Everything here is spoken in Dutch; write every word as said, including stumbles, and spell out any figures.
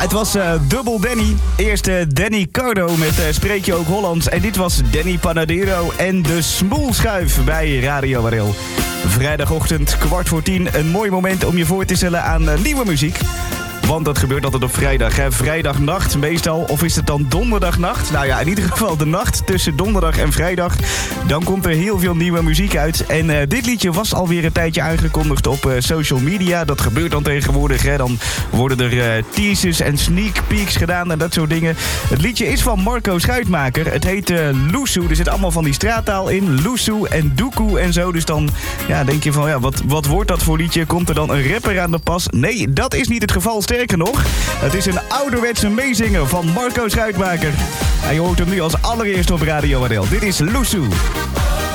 Het was uh, Dubbel Danny. Eerst uh, Danny Cardo met uh, Spreek je ook Hollands. En dit was Danny Panadero en de Smoelschuif bij Radio Warel. Vrijdagochtend, kwart voor tien. Een mooi moment om je voor te stellen aan uh, nieuwe muziek. Want dat gebeurt altijd op vrijdag, hè? Vrijdagnacht meestal. Of is het dan donderdagnacht? Nou ja, in ieder geval de nacht tussen donderdag en vrijdag. Dan komt er heel veel nieuwe muziek uit. En uh, dit liedje was alweer een tijdje aangekondigd op uh, social media. Dat gebeurt dan tegenwoordig, hè? Dan worden er uh, teasers en sneak peeks gedaan en dat soort dingen. Het liedje is van Marco Schuitmaker. Het heet uh, Loesoe. Er zit allemaal van die straattaal in. Loesoe en doekoe en zo. Dus dan ja, denk je van, ja, wat, wat wordt dat voor liedje? Komt er dan een rapper aan de pas? Nee, dat is niet het geval. Sterker nog, het is een ouderwetse meezinger van Marco Schuitmaker. En je hoort hem nu als allereerst op Radio Warel. Dit is Loesoe.